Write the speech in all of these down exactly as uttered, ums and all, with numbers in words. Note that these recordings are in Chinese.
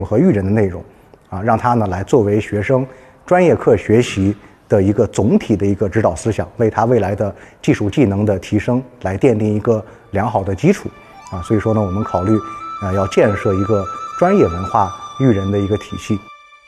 和育人的内容，啊，让它呢来作为学生专业课学习的一个总体的一个指导思想，为他未来的技术技能的提升来奠定一个良好的基础啊。所以说呢，我们考虑啊要建设一个专业文化育人的一个体系。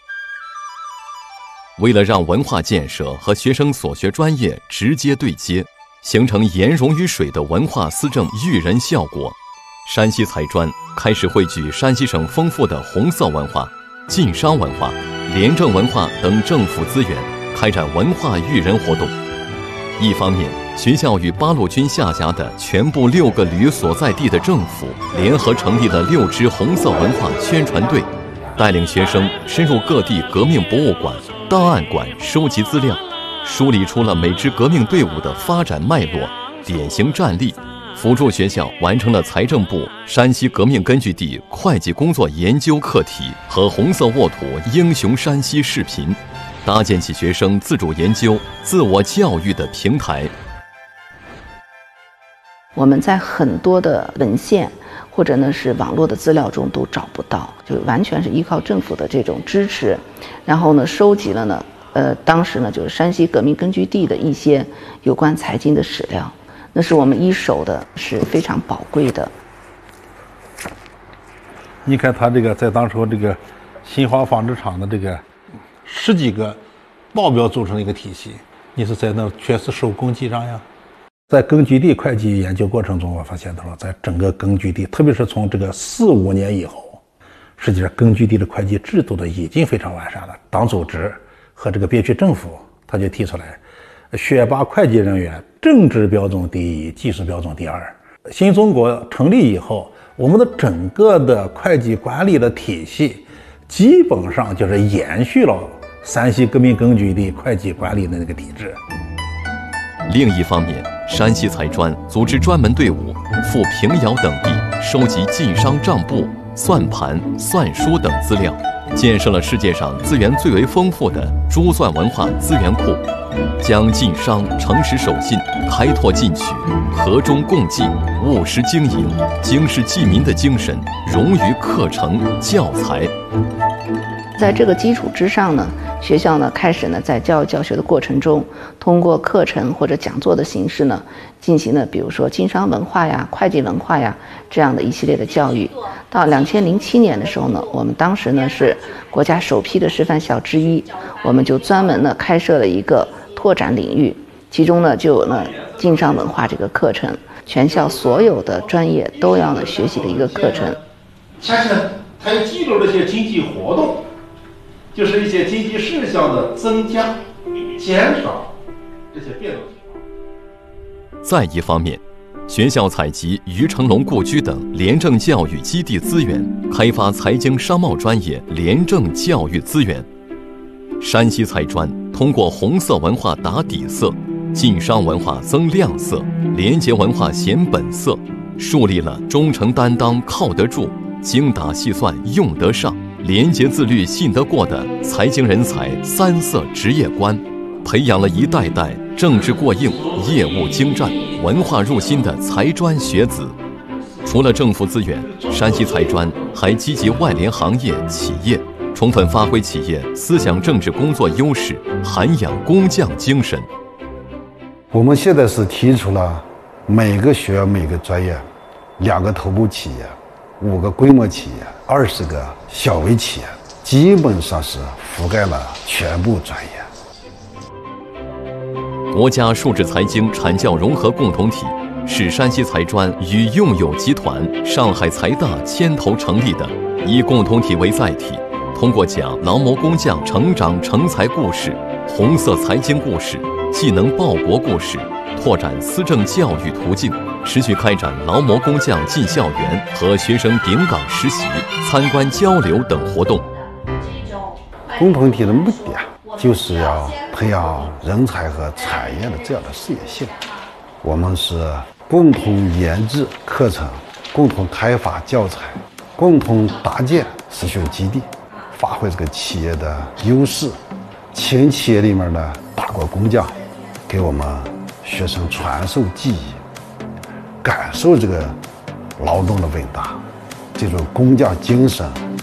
为了让文化建设和学生所学专业直接对接，形成颜融于水的文化思政育人效果，山西财专开始汇聚山西省丰富的红色文化、晋商文化、廉政文化等政府资源，开展文化育人活动。一方面，学校与八路军下辖的全部六个旅所在地的政府联合成立了六支红色文化宣传队，带领学生深入各地革命博物馆、档案馆收集资料，梳理出了每支革命队伍的发展脉络、典型战例，辅助学校完成了财政部山西革命根据地会计工作研究课题和红色沃土英雄山西视频，搭建起学生自主研究、自我教育的平台。 我们在很多的文献或者呢是网络的资料中都找不到，就完全是依靠政府的这种支持，然后呢收集了呢呃当时呢就是山西革命根据地的一些有关财经的史料，那是我们一手的，是非常宝贵的。 你看他这个在当时这个新华纺织厂的这个十几个报表组成的一个体系，你是在那全是手工记账呀。在根据地会计研究过程中，我发现到了，在整个根据地，特别是从这个四五年以后，实际上根据地的会计制度的已经非常完善了。党组织和这个边区政府，他就提出来，选拔会计人员，政治标准第一，技术标准第二。新中国成立以后，我们的整个的会计管理的体系，基本上就是延续了山西革命根据地会计管理的那个体制。 另一方面，山西财专组织专门队伍赴平遥等地收集晋商账簿、算盘、算书等资料，建设了世界上资源最为丰富的珠算文化资源库，将晋商诚实守信、开拓进取、和衷共济、务实经营、经世济民的精神融于课程教材。 在这个基础之上呢，学校呢开始呢在教育教学的过程中，通过课程或者讲座的形式呢，进行了比如说经商文化呀、会计文化呀这样的一系列的教育。到两千零七年的时候呢，我们当时呢是国家首批的示范校之一，我们就专门呢开设了一个拓展领域，其中呢就有呢经商文化这个课程，全校所有的专业都要呢学习的一个课程。 恰恰它又记录了一些经济活动，就是一些经济事项的增加、减少这些变动情况。 再一方面，学校采集于成龙故居等廉政教育基地资源，开发财经商贸专业廉政教育资源。山西财专通过红色文化打底色，晋商文化增亮色，廉洁文化显本色，树立了忠诚担当靠得住、精打细算用得上、廉洁自律信得过的财经人才三色职业观，培养了一代代政治过硬、业务精湛、文化入心的财专学子。除了政府资源，山西财专还积极外联行业企业，充分发挥企业思想政治工作优势，涵养工匠精神。 我们现在是提出了每个学校每个专业两个头部企业，五个规模企业，二十个小微企业，基本上是覆盖了全部专业。 国家数字财经产教融合共同体是山西财专与用友集团、上海财大牵头成立的，以共同体为载体，通过讲劳模工匠成长成才故事、红色财经故事、技能报国故事，拓展思政教育途径，持续开展劳模工匠进校园和学生顶岗实习、参观交流等活动。 共同体的目的啊，就是要培养人才和产业的这样的事业性。我们是共同研制课程，共同开发教材，共同搭建实训基地，发挥这个企业的优势。请企业里面的打过工匠，给我们学生传授技艺，感受这个劳动的伟大，这种工匠精神